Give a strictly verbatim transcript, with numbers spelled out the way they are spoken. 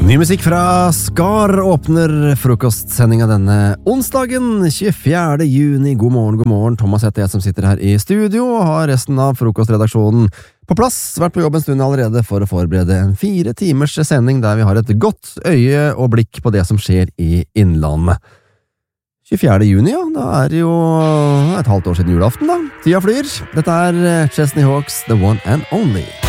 Ny musikk fra Skar åpner frokostsendinga denne onsdagen, tjuefjerde juni. God morgen, god morgen. Thomas heter jeg som sitter her i studio og har resten av frokostredaksjonen på plass. Vært på jobb en stund allerede for å forberede en fire timers sending der vi har et godt øye og blikk på det som skjer i Innlandet. tjuefjerde juni, ja. Da er det jo et halvt år siden julaften, da. Tida flyr. Dette er Chesney Hawks, The One and Only.